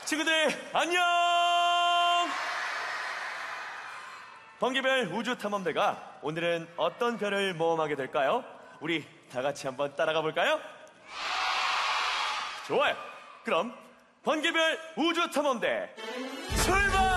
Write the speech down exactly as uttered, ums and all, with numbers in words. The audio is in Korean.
친구들 안녕! 번개별 우주탐험대가 오늘은 어떤 별을 모험하게 될까요? 우리 다 같이 한번 따라가 볼까요? 좋아요. 그럼 번개별 우주탐험대 출발!